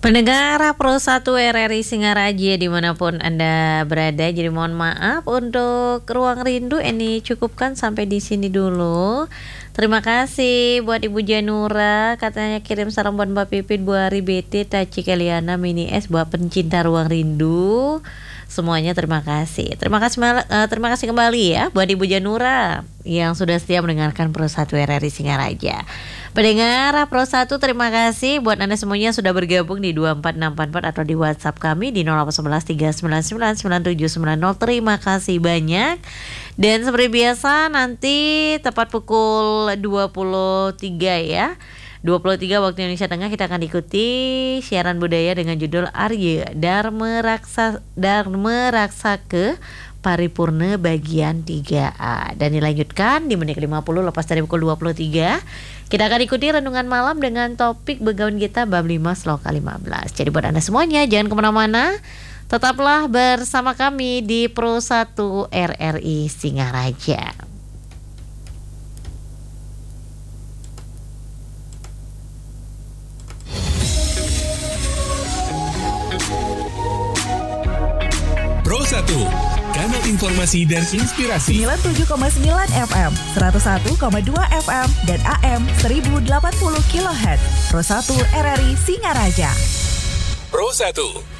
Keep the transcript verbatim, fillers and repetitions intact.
Pendengar Pro satu R R I Singaraja dimanapun Anda berada, jadi mohon maaf untuk Ruang Rindu ini cukupkan sampai di sini dulu. Terima kasih buat Ibu Janura, katanya kirim salam buat Mbak Pipit, Bu Ari, Betty, Taci, Keliana, Mini S, buat pencinta Ruang Rindu. Semuanya terima kasih. Terima kasih uh, terima kasih kembali ya buat Ibu Janura yang sudah setia mendengarkan Pro satu R R I Singaraja. Pendengar Pro satu, terima kasih buat Anda semuanya sudah bergabung di dua empat enam empat empat atau di WhatsApp kami di nol delapan satu satu tiga sembilan sembilan sembilan tujuh sembilan nol. Terima kasih banyak. Dan seperti biasa nanti tepat pukul dua puluh tiga ya. dua puluh tiga waktu Indonesia Tengah kita akan ikuti siaran budaya dengan judul Arya Dharma Raksa Dharma Raksake Paripurna bagian tiga A, dan dilanjutkan di menit lima puluh lepas dari pukul dua puluh tiga. Kita akan ikuti renungan malam dengan topik Begawan Gita bab lima sloka lima belas. Jadi buat Anda semuanya jangan kemana-mana, tetaplah bersama kami di Pro satu R R I Singaraja. Pro satu, kanal informasi dan inspirasi. sembilan puluh tujuh koma sembilan F M, seratus satu koma dua F M, dan A M seribu delapan puluh kilohertz. Pro satu R R I Singaraja. Pro satu.